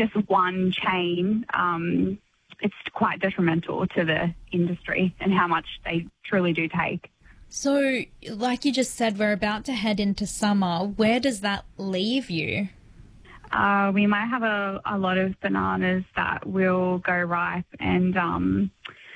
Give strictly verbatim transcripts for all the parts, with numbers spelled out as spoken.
just one chain, um, it's quite detrimental to the industry and how much they truly do take. So, like you just said, we're about to head into summer. Where does that leave you? Uh, we might have a, a lot of bananas that will go ripe and um,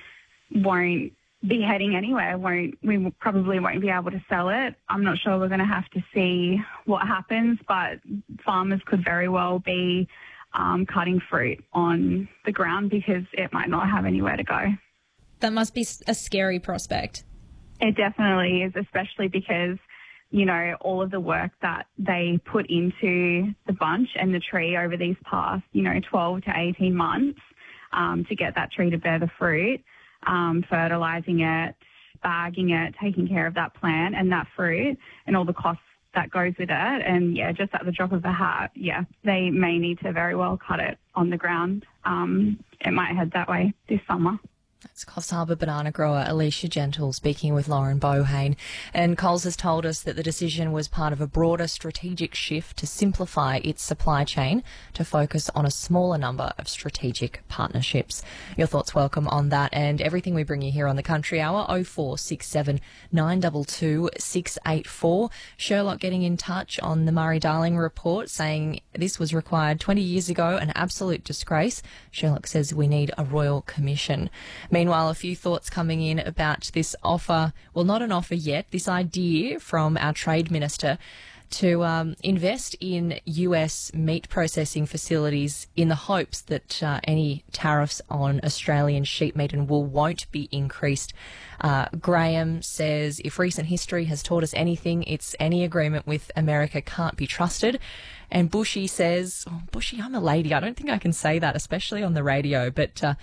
won't be heading anywhere. Won't we probably won't be able to sell it. I'm not sure. We're going to have to see what happens, but farmers could very well be um, cutting fruit on the ground because it might not have anywhere to go. That must be a scary prospect. It definitely is, especially because, you know, all of the work that they put into the bunch and the tree over these past, you know, twelve to eighteen months um, to get that tree to bear the fruit, um, fertilising it, bagging it, taking care of that plant and that fruit and all the costs that goes with it. And, yeah, just at the drop of a hat, yeah, they may need to very well cut it on the ground. Um, it might head that way this summer. That's Coffs Harbour banana grower Alicia Gentle speaking with Lauren Bohane. And Coles has told us that the decision was part of a broader strategic shift to simplify its supply chain to focus on a smaller number of strategic partnerships. Your thoughts welcome on that and everything we bring you here on the Country Hour. oh four six seven nine two two six eight four. Sherlock getting in touch on the Murray-Darling report saying this was required twenty years ago, an absolute disgrace. Sherlock says we need a royal commission. Meanwhile, a few thoughts coming in about this offer, well, not an offer yet, this idea from our Trade Minister to um, invest in U S meat processing facilities in the hopes that uh, any tariffs on Australian sheep meat and wool won't be increased. Uh, Graham says if recent history has taught us anything, it's any agreement with America can't be trusted. And Bushy says, oh, Bushy, I'm a lady. I don't think I can say that, especially on the radio, but uh,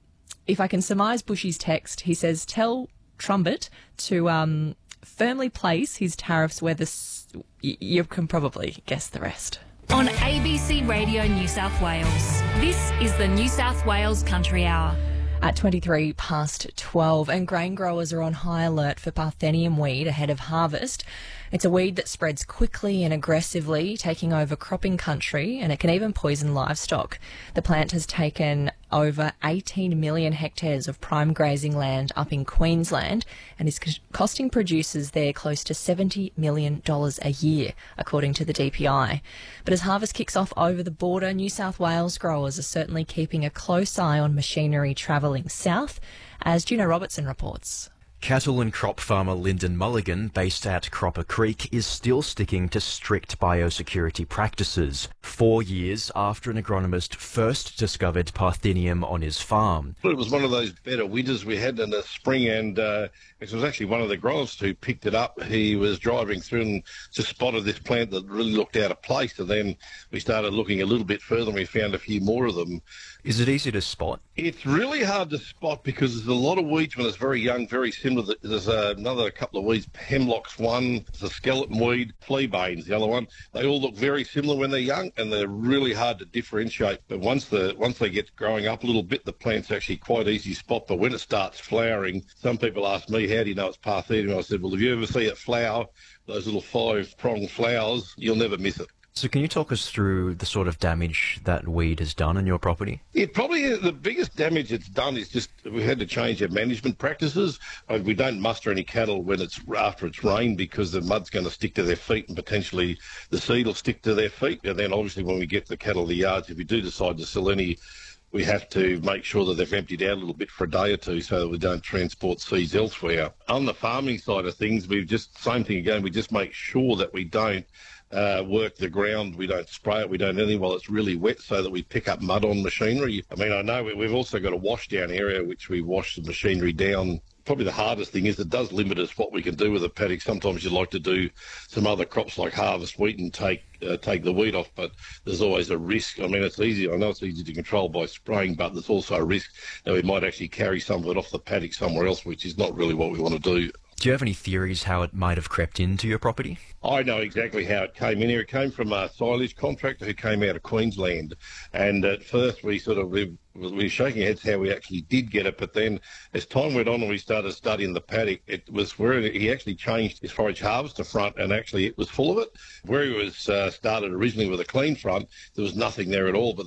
if I can surmise Bushy's text, he says, tell Trumpet to um, firmly place his tariffs where the... S- y- you can probably guess the rest. On A B C Radio New South Wales, this is the New South Wales Country Hour. At twenty-three past twelve, and grain growers are on high alert for Parthenium weed ahead of harvest. It's a weed that spreads quickly and aggressively, taking over cropping country, and it can even poison livestock. The plant has taken over eighteen million hectares of prime grazing land up in Queensland and is costing producers there close to seventy million dollars a year, according to the D P I. But as harvest kicks off over the border, New South Wales growers are certainly keeping a close eye on machinery travelling south, as Juno Robertson reports. Cattle and crop farmer Lyndon Mulligan, based at Cropper Creek, is still sticking to strict biosecurity practices, four years after an agronomist first discovered Parthenium on his farm. It was one of those better winters we had in the spring, and uh, it was actually one of the growers who picked it up. He was driving through and just spotted this plant that really looked out of place, and then we started looking a little bit further and we found a few more of them. Is it easy to spot? It's really hard to spot because there's a lot of weeds when it's very young, very similar. There's uh, another couple of weeds, hemlock's one, the skeleton weed, fleabane's the other one. They all look very similar when they're young, and they're really hard to differentiate. But once the once they get growing up a little bit, the plant's actually quite easy to spot. But when it starts flowering, some people ask me, how do you know it's Parthenium? I said, well, if you ever see it flower, those little five-pronged flowers, you'll never miss it. So can you talk us through the sort of damage that weed has done on your property? It probably, the biggest damage it's done is just we had to change our management practices. Like we don't muster any cattle when it's after it's rained because the mud's going to stick to their feet and potentially the seed will stick to their feet. And then obviously when we get the cattle to the yards, if we do decide to sell any, we have to make sure that they've emptied out a little bit for a day or two so that we don't transport seeds elsewhere. On the farming side of things, we've just, same thing again, we just make sure that we don't Uh, work the ground, we don't spray it, we don't anything while it's really wet so that we pick up mud on machinery. I mean, I know we've also got a wash down area which we wash the machinery down. Probably the hardest thing is it does limit us what we can do with the paddock. Sometimes you'd like to do some other crops like harvest wheat and take uh, take the wheat off, but there's always a risk. I mean, it's easy. I know it's easy to control by spraying, but there's also a risk that we might actually carry some of it off the paddock somewhere else, which is not really what we want to do. Do you have any theories how it might have crept into your property? I know exactly how it came in here. It came from a silage contractor who came out of Queensland. And at first we sort of, we, we were shaking our heads how we actually did get it. But then as time went on and we started studying the paddock, it was where he actually changed his forage harvester front and actually it was full of it. Where he was uh, started originally with a clean front, there was nothing there at all. But